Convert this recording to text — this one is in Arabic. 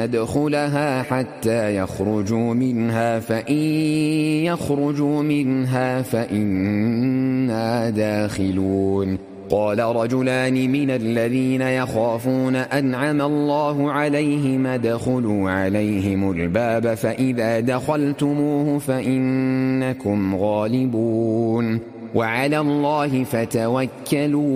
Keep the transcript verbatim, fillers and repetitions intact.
ندخلها حتى يخرجوا منها فإن يخرجوا منها فإنا داخلون. قال رجلان من الذين يخافون أنعم الله عليهم ادخلوا عليهم الباب فإذا دخلتموه فإنكم غالبون وعلى الله فتوكلوا